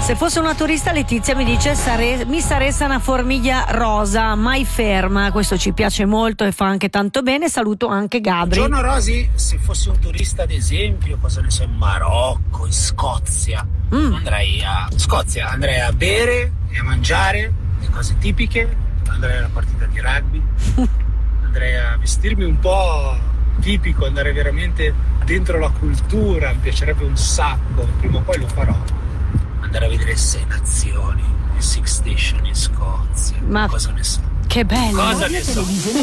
Se fosse una turista, Letizia mi dice mi saresse una formiglia rosa, mai ferma. Questo ci piace molto e fa anche tanto bene. Saluto anche Gabri. Buongiorno Rosy, se fossi un turista ad esempio, cosa ne so, in Marocco, in Scozia, andrei a Scozia, andrei a bere e a mangiare le cose tipiche, andrei alla partita di rugby, andrei a vestirmi un po' tipico, andare veramente dentro la cultura, mi piacerebbe un sacco, prima o poi lo farò, andare a vedere 6 nazioni, il Six Station in Scozia, ma cosa ne so. Che bello! Cosa ne so?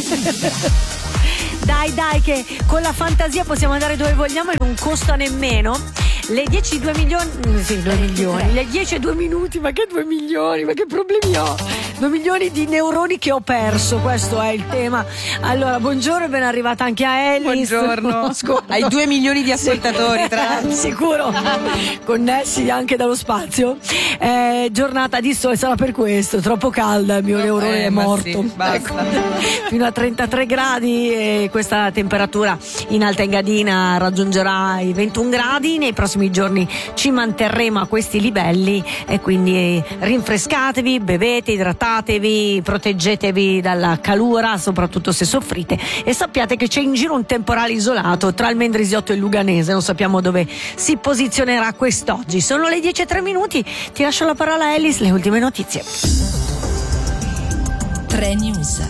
Dai, che con la fantasia possiamo andare dove vogliamo e non costa nemmeno. Le 10 2 milioni, sì, 2 milioni, le 10 e 2 minuti, ma che 2 milioni, ma che problemi ho? 2 milioni di neuroni che ho perso, questo è il tema. Allora, buongiorno e ben arrivata anche a Ellis. Buongiorno. Hai 2 milioni di ascoltatori, tra l'altro. Sicuro, connessi anche dallo spazio. Giornata di sole, sarà per questo, troppo calda, il mio neurone è morto. Sì, basta. Fino a 33 gradi e questa temperatura in Alta Engadina raggiungerà i 21 gradi. Nei prossimi giorni ci manterremo a questi livelli e quindi rinfrescatevi, bevete, idratatevi, proteggetevi dalla calura, soprattutto se soffrite, e sappiate che c'è in giro un temporale isolato tra il Mendrisiotto e il Luganese, non sappiamo dove si posizionerà quest'oggi. Sono le 10:03 minuti, ti lascio la parola a Ellis, le ultime notizie. 3 News.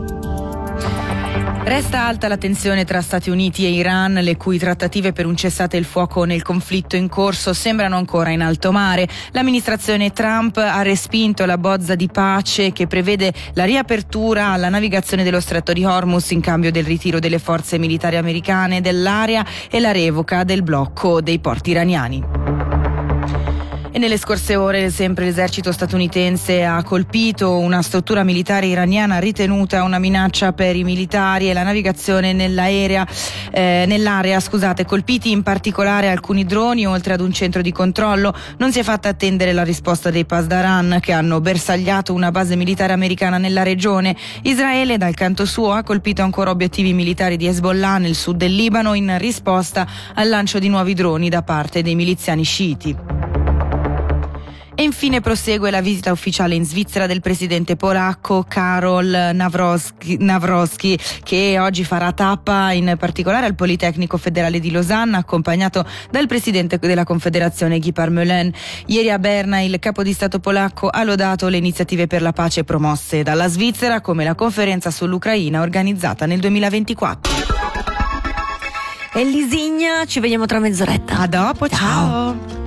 Resta alta la tensione tra Stati Uniti e Iran, le cui trattative per un cessate il fuoco nel conflitto in corso sembrano ancora in alto mare. L'amministrazione Trump ha respinto la bozza di pace che prevede la riapertura alla navigazione dello Stretto di Hormuz in cambio del ritiro delle forze militari americane dell'area e la revoca del blocco dei porti iraniani. E nelle scorse ore sempre l'esercito statunitense ha colpito una struttura militare iraniana ritenuta una minaccia per i militari e la navigazione nell'area, colpiti in particolare alcuni droni oltre ad un centro di controllo. Non si è fatta attendere la risposta dei Pasdaran, che hanno bersagliato una base militare americana nella regione. Israele dal canto suo ha colpito ancora obiettivi militari di Hezbollah nel sud del Libano in risposta al lancio di nuovi droni da parte dei miliziani sciiti. E infine prosegue la visita ufficiale in Svizzera del presidente polacco Karol Nawrocki, che oggi farà tappa in particolare al Politecnico Federale di Losanna, accompagnato dal presidente della Confederazione Guy Parmelin. Ieri a Berna il capo di Stato polacco ha lodato le iniziative per la pace promosse dalla Svizzera, come la conferenza sull'Ucraina organizzata nel 2024. E Lisigna, ci vediamo tra mezz'oretta. A dopo, ciao.